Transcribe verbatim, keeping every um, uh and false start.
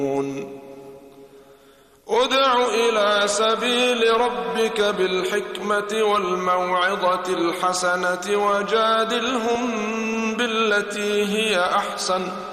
ادع إلى سبيل ربك بالحكمة والموعظة الحسنة وجادلهم بالتي هي أحسن